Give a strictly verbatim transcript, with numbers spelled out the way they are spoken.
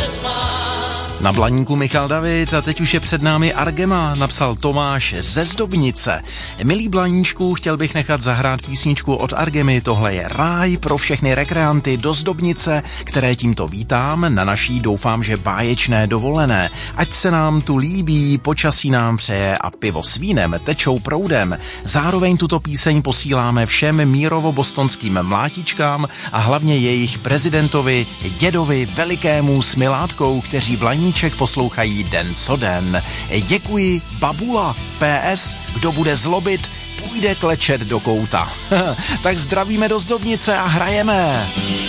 Na Blaníku Michal David a teď už je před námi Argema, napsal Tomáš ze Zdobnice. Milý Blaníčku, chtěl bych nechat zahrát písničku od Argemy, tohle je ráj pro všechny rekreanty do Zdobnice, které tímto vítám na naší, doufám, že báječné dovolené. Ať se nám tu líbí, počasí nám přeje a pivo s vínem tečou proudem. Zároveň tuto píseň posíláme všem mírovo-bostonským mlátičkám a hlavně jejich prezidentovi, dědovi, velikému s milátkou, kteří Blaníček poslouchají den co den. Děkuji, babula. P S. Kdo bude zlobit, půjde klečet do kouta. Tak zdravíme do Zdobnice a hrajeme.